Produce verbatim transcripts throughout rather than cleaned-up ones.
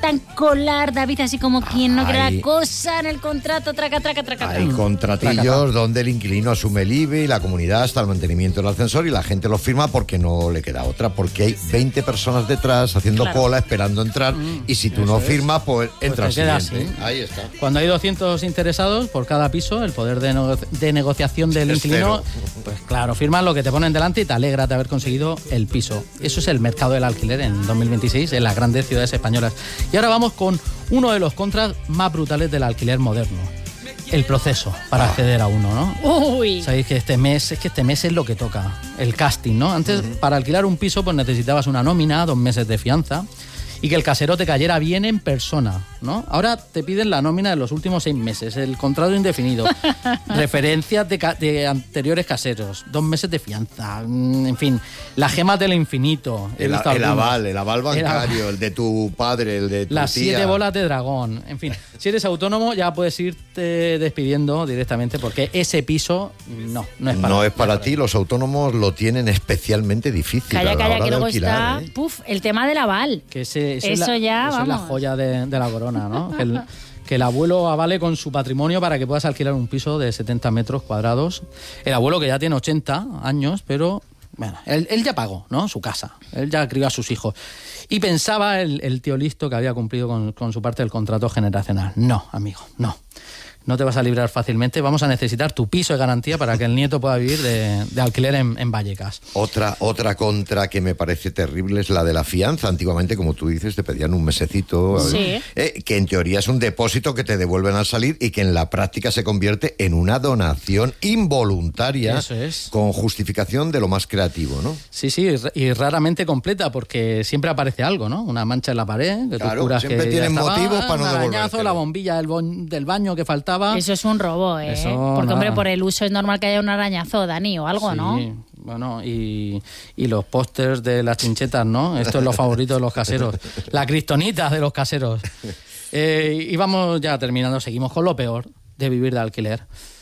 intentan colar, David, así como quien no quiere la cosa en el contrato, traca, traca, traca. Hay contratillos traca, traca. donde el inquilino asume el I B I, la comunidad hasta el mantenimiento del ascensor y la gente lo firma porque no le queda otra, porque hay veinte personas detrás haciendo claro. cola, esperando entrar, mm, y si tú no firmas, pues entra pues al siguiente. Así. Ahí está. Cuando hay doscientos interesados por cada piso, el poder de, no, de negociación del es inquilino, cero. Pues claro, firmas lo que te ponen delante y te alegra de haber conseguido el piso. Eso es el mercado del alquiler en dos mil veintiséis en las grandes ciudades españolas. Y ahora vamos con uno de los contras más brutales del alquiler moderno. El proceso para ah. acceder a uno, ¿no? Uy. Sabéis que este mes, es que este mes es lo que toca, el casting, ¿no? Antes, uh-huh. para alquilar un piso, pues necesitabas una nómina, dos meses de fianza y que el casero te cayera bien en persona, ¿no? Ahora te piden la nómina de los últimos seis meses, el contrato indefinido, referencias de, ca- de anteriores caseros, dos meses de fianza, en fin, las gemas del infinito. El, a, el aval, el aval bancario, el, el de tu padre, el de tu Las tía. siete bolas de dragón, en fin. Si eres autónomo ya puedes irte despidiendo directamente porque ese piso no, no es para No es para ti, los autónomos lo tienen especialmente difícil. Calla, a la calla, hora que de luego alquilar, está, ¿eh? puf, el tema del aval. Que ese, eso, eso es la, ya, eso vamos. es la joya de, de la corona, ¿no? Que el, que el abuelo avale con su patrimonio para que puedas alquilar un piso de setenta metros cuadrados. El abuelo que ya tiene ochenta años, pero bueno, él, él ya pagó, ¿no? Su casa. Él ya crió a sus hijos. Y pensaba el, el tío listo que había cumplido con, con su parte del contrato generacional. No, amigo, no. No te vas a librar fácilmente. Vamos a necesitar tu piso de garantía para que el nieto pueda vivir de, de alquiler en, en Vallecas. Otra, otra contra que me parece terrible es la de la fianza. Antiguamente, como tú dices, te pedían un mesecito. Sí. Eh, que en teoría es un depósito que te devuelven al salir y que en la práctica se convierte en una donación involuntaria. Eso es. Con justificación de lo más creativo, ¿no? Sí, sí, y raramente completa porque siempre aparece algo, ¿no? Una mancha en la pared que claro, tú juras siempre que tienen estaba, motivos para no un arañazo, devolvértelo. la bombilla del, bon, del baño que faltaba. Eso es un robo, ¿eh? Eso, Porque, nada. hombre, por el uso es normal que haya un arañazo, Dani, o algo, sí, ¿no? Bueno, y, y los pósters de las chinchetas, ¿no? Esto es lo favorito de los caseros. La kriptonita de los caseros. Eh, y vamos ya terminando, seguimos con lo peor de vivir de alquiler.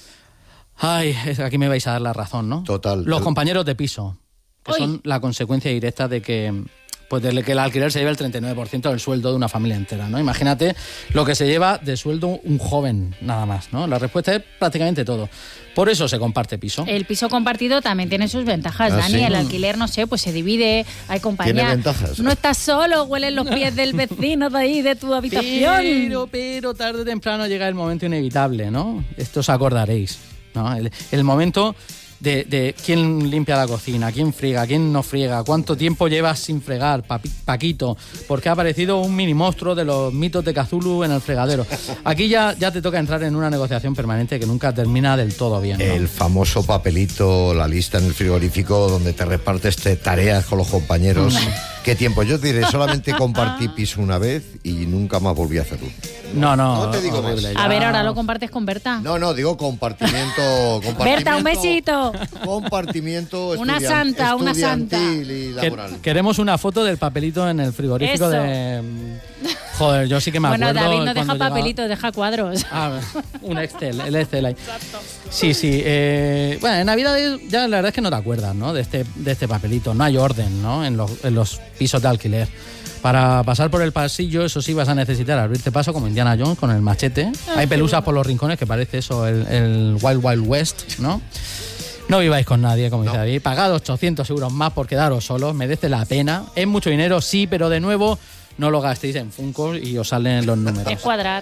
Ay, aquí me vais a dar la razón, ¿no? Total. Los compañeros de piso, que Uy. son la consecuencia directa de que... Pues de que el alquiler se lleva el treinta y nueve por ciento del sueldo de una familia entera, ¿no? Imagínate lo que se lleva de sueldo un joven, nada más, ¿no? La respuesta es prácticamente todo. Por eso se comparte piso. El piso compartido también tiene sus ventajas, ¿Ah, Dani. sí? El alquiler, no sé, pues se divide, hay compañía. Tiene ventajas. No estás solo, huelen los pies del vecino de ahí, de tu habitación. Pero, pero, tarde o temprano llega el momento inevitable, ¿no? Esto os acordaréis, ¿no? El, el momento... De, de quién limpia la cocina, quién friega, quién no friega, cuánto tiempo llevas sin fregar, papi, Paquito, porque ha aparecido un mini monstruo de los mitos de Cthulhu en el fregadero. Aquí ya, ya te toca entrar en una negociación permanente que nunca termina del todo bien, ¿no? El famoso papelito, la lista en el frigorífico donde te repartes te tareas con los compañeros. ¿Qué tiempo? Yo te diré, solamente compartí piso una vez y nunca más volví a hacerlo. No, no. No te digo más. A ver, ahora lo compartes con Berta. No, no, digo compartimiento. compartimiento Berta, un besito. Compartimiento Una estudian- santa, una santa. estudiantil y laboral. Que- queremos una foto del papelito en el frigorífico Eso. de... Joder, yo sí que me Bueno, acuerdo... David no deja cuando llegaba- papelitos, deja cuadros. Ah, un Excel, el Excel ahí. Sí, sí. Eh, bueno, en Navidad ya la verdad es que no te acuerdas, ¿no? De este, de este papelito. No hay orden, ¿no? En los, en los pisos de alquiler. Para pasar por el pasillo, eso sí, vas a necesitar abrirte paso como Indiana Jones con el machete. Hay pelusas por los rincones, que parece eso, el, el Wild Wild West, ¿no? No viváis con nadie, como dice No. David. Pagad ochocientos euros más por quedaros solos. Merece la pena. Es mucho dinero, sí, pero de nuevo, no lo gastéis en Funkos y os salen los números. Es cuadrar.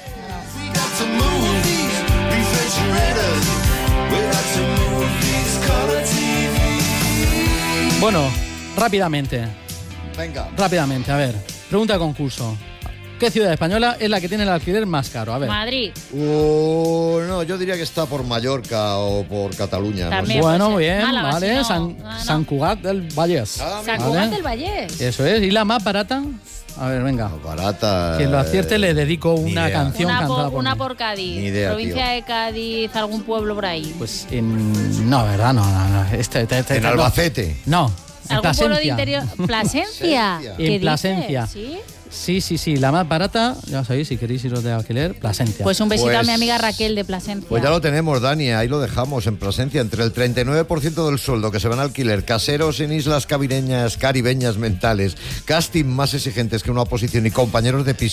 Bueno, rápidamente. Venga. Rápidamente, a ver. Pregunta de concurso. ¿Qué ciudad española es la que tiene el alquiler más caro? A ver. Madrid. Uh, no, yo diría que está por Mallorca o por Cataluña. no También. sé. Bueno, pues, bien, Málaga, vale. si no, San, no, no. San Cugat del Vallès. Ah, San Vale. Cugat del Vallès. Eso es. ¿Y la más barata? A ver, venga. Barata. Quien lo acierte le dedico ni una idea. canción Una cantada por, por una mí. por Cádiz. Ni idea, Provincia tío. de Cádiz, algún pueblo por ahí. Pues en... No, ¿verdad? No, no, no. Este, este, este- En no. Albacete. No. En ¿Algún pueblo de Plasencia. interior? ¿Plasencia? En ¿Qué dices? Plasencia. ¿Sí? Sí, sí, sí. La más barata, ya sabéis, si queréis iros de alquiler, Plasencia. Pues un besito Pues- a mi amiga Raquel de Plasencia. Pues ya lo tenemos, Dani, ahí lo dejamos en Plasencia. Entre el treinta y nueve por ciento del sueldo que se van a alquiler, caseros en islas caribeñas, caribeñas mentales, casting más exigentes que una oposición y compañeros de piso